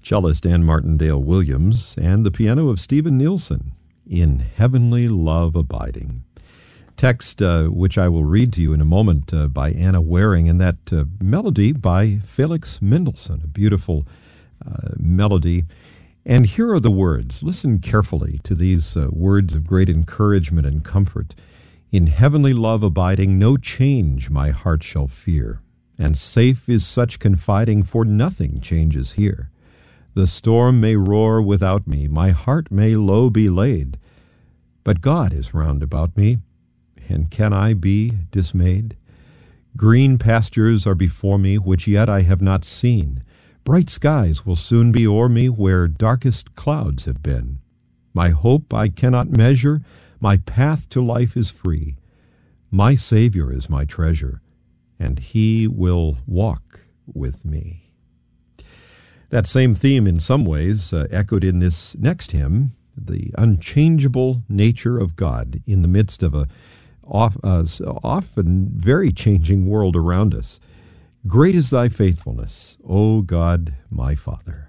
Cellist Ann Martindale Williams, and the piano of Stephen Nielsen, In Heavenly Love Abiding. Text which I will read to you in a moment by Anna Waring, and that melody by Felix Mendelssohn, a beautiful melody. And here are the words. Listen carefully to these words of great encouragement and comfort. In heavenly love abiding, no change my heart shall fear, and safe is such confiding, for nothing changes here. The storm may roar without me, my heart may low be laid, but God is round about me, and can I be dismayed? Green pastures are before me, which yet I have not seen. Bright skies will soon be o'er me, where darkest clouds have been. My hope I cannot measure, my path to life is free. My Savior is my treasure, and He will walk with me. That same theme in some ways echoed in this next hymn, the unchangeable nature of God in the midst of a often very changing world around us. Great is thy faithfulness, O God, my Father.